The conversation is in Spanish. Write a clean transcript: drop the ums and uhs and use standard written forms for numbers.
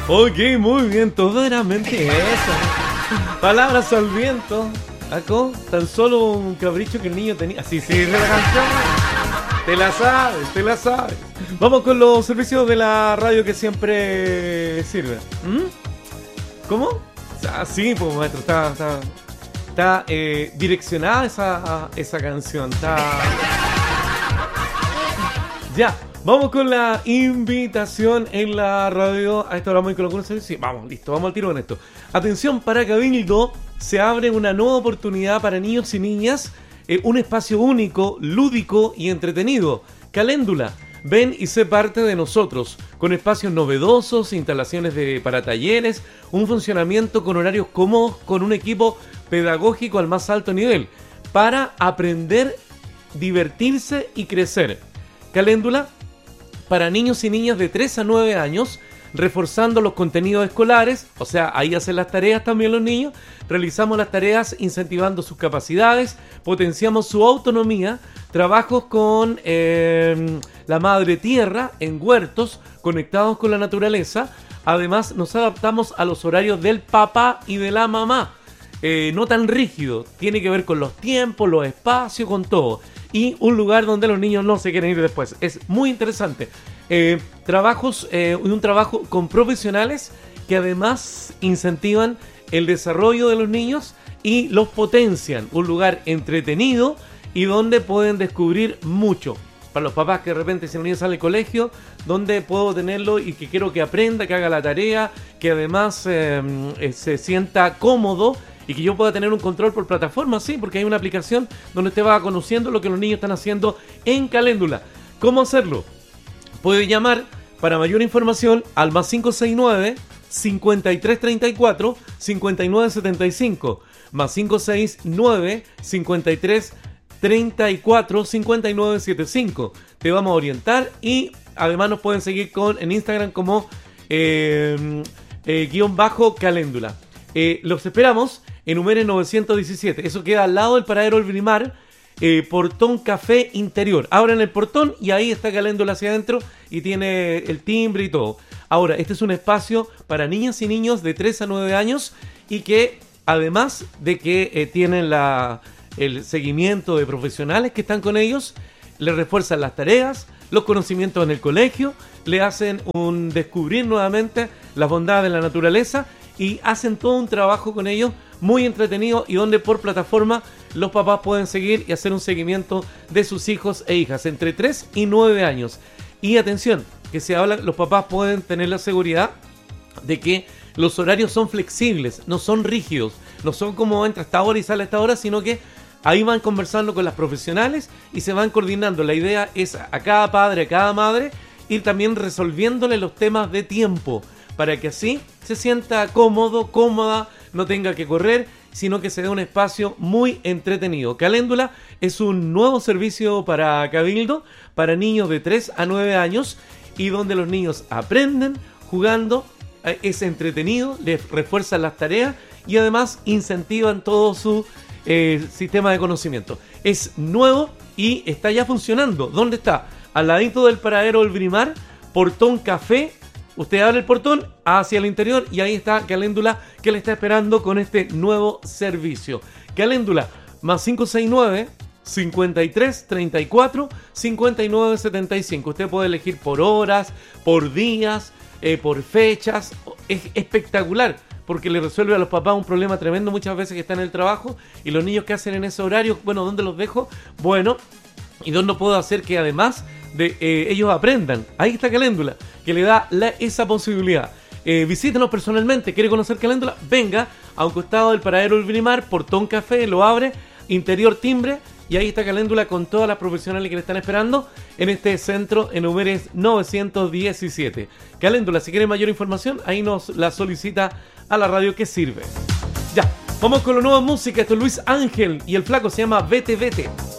Ok, muy bien, todo era mentira. Palabras al viento. Acá, tan solo un capricho que el niño tenía. Así sirve la canción. Te la sabes, te la sabes. Vamos con los servicios de la radio que siempre sirven. ¿Cómo? Ah, sí, pues maestro, está direccionada esa canción. Ya, vamos con la invitación en la radio. A esto hablamos con algunos servicios. Sí, vamos, listo, vamos al tiro con esto. Atención, para Cabildo se abre una nueva oportunidad para niños y niñas. Un espacio único, lúdico y entretenido. Caléndula. Ven y sé parte de nosotros, con espacios novedosos, instalaciones para talleres, un funcionamiento con horarios cómodos, con un equipo pedagógico al más alto nivel, para aprender, divertirse y crecer. Caléndula para niños y niñas de 3 a 9 años, reforzando los contenidos escolares, o sea, ahí hacen las tareas también los niños, realizamos las tareas incentivando sus capacidades, potenciamos su autonomía, trabajos con la madre tierra en huertos conectados con la naturaleza. Además nos adaptamos a los horarios del papá y de la mamá, no tan rígido, tiene que ver con los tiempos, los espacios, con todo, y un lugar donde los niños no se quieren ir después. Es muy interesante. Un trabajo con profesionales que además incentivan el desarrollo de los niños y los potencian. Un lugar entretenido y donde pueden descubrir mucho. Para los papás que de repente, si el niño sale del colegio, donde puedo tenerlo y que quiero que aprenda, que haga la tarea, que además se sienta cómodo y que yo pueda tener un control por plataforma, sí, porque hay una aplicación donde usted va conociendo lo que los niños están haciendo en Caléndula. ¿Cómo hacerlo? Puede llamar para mayor información al más 569-5334-5975, más 569-5334-5975. Te vamos a orientar y además nos pueden seguir en Instagram como _Caléndula. Los esperamos en Humere 917. Eso queda al lado del paradero del Brimar. Portón Café Interior. Abran el portón y ahí está Caléndula hacia adentro y tiene el timbre y todo. Ahora, este es un espacio para niñas y niños de 3 a 9 años y que además de que tienen el seguimiento de profesionales que están con ellos, les refuerzan las tareas, los conocimientos en el colegio, le hacen descubrir nuevamente las bondades de la naturaleza y hacen todo un trabajo con ellos muy entretenido y donde por plataforma los papás pueden seguir y hacer un seguimiento de sus hijos e hijas entre 3 y 9 años. Y atención, que los papás pueden tener la seguridad de que los horarios son flexibles, no son rígidos, no son como entra a esta hora y sale a esta hora, sino que ahí van conversando con las profesionales y se van coordinando. La idea es a cada padre, a cada madre, ir también resolviéndole los temas de tiempo, para que así se sienta cómodo, cómoda, no tenga que correr, sino que se dé un espacio muy entretenido. Caléndula es un nuevo servicio para Cabildo, para niños de 3 a 9 años, y donde los niños aprenden jugando, es entretenido, les refuerzan las tareas y además incentivan todo su sistema de conocimiento. Es nuevo y está ya funcionando. ¿Dónde está? Al ladito del paradero del Brimar, Portón Café. Usted abre el portón hacia el interior y ahí está Caléndula que le está esperando con este nuevo servicio. Caléndula, más 569-5334-5975. Usted puede elegir por horas, por días, por fechas. Es espectacular porque le resuelve a los papás un problema tremendo muchas veces que están en el trabajo y los niños que hacen en ese horario, bueno, ¿dónde los dejo? Bueno, ¿y dónde puedo hacer que además de ellos aprendan? Ahí está Caléndula, que le da esa posibilidad. Visítenos personalmente. ¿Quiere conocer Caléndula? Venga a un costado del paradero del Brimar, Portón Café, lo abre, interior timbre, y ahí está Caléndula con todas las profesionales que le están esperando en este centro en Humere 917. Caléndula, si quiere mayor información, ahí nos la solicita a la radio que sirve. Ya, vamos con la nueva música. Esto es Luis Ángel y el flaco se llama Vete Vete.